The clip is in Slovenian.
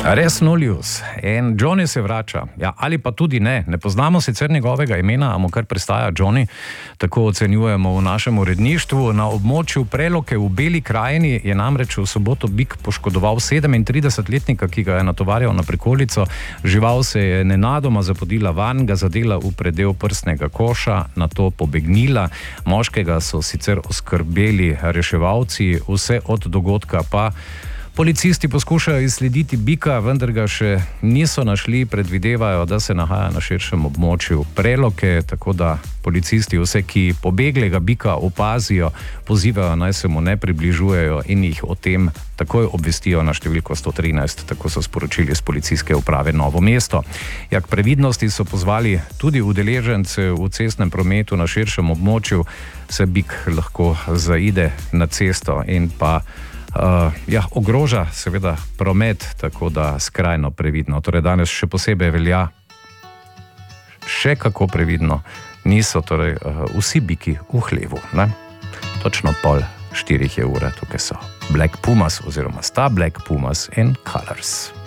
Res Nolius in Johnny se vrača, ja, ali pa tudi ne poznamo sicer njegovega imena, a mu kar pristaja Johnny, tako ocenjujemo v našem uredništvu. Na območju Preloke v Beli krajini je namreč v soboto bik poškodoval 37-letnika, ki ga je natovarjal na prikolico. Žival se je nenadoma zapodila vanj, ga zadela v predel prsnega koša, nato pobegnila. Moškega so sicer oskrbeli reševalci, vse od dogodka pa policisti poskušajo izslediti bika, vendar ga še niso našli, predvidevajo, da se nahaja na širšem območju Preloke, tako da policisti vse, ki pobeglega bika opazijo, pozivajo, naj se mu ne približujejo in jih o tem takoj obvestijo na številko 113, tako so sporočili z policijske uprave Novo mesto. Ja, k previdnosti so pozvali tudi udeležence v cestnem prometu na širšem območju, se bik lahko zaide na cesto in pa ogroža seveda promet, tako da skrajno previdno. Torej danes še posebej velja, še kako previdno, niso torej vsi biki v hlevu, ne? Točno 3:30 je ura, tukaj so Black Pumas oziroma sta Black Pumas in Colors.